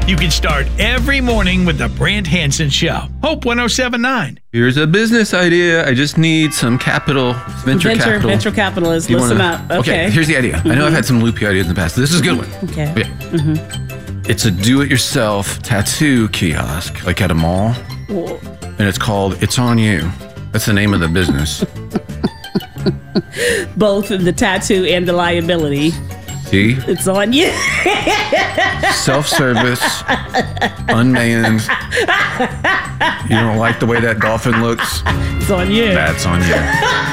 You can start every morning with the Brant Hansen Show. Hope 107.9. Here's a business idea. I just need some capital, venture capital. Venture capitalists, listen up. Okay. Here's the idea. I know I've had some loopy ideas in the past. This is a good one. Okay. Yeah. It's a do-it-yourself tattoo kiosk, like at a mall. Whoa. And it's called It's On You. That's the name of the business. Both the tattoo and the liability. See? It's on you. Self-service, unmanned. You don't like the way that dolphin looks? It's on you. That's on you.